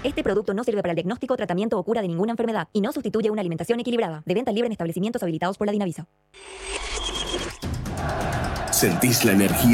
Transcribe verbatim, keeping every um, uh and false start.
Este producto no sirve para el diagnóstico, tratamiento o cura de ninguna enfermedad y no sustituye una alimentación equilibrada. De venta libre en establecimientos habilitados por la Dinavisa. ¿Sentís la energía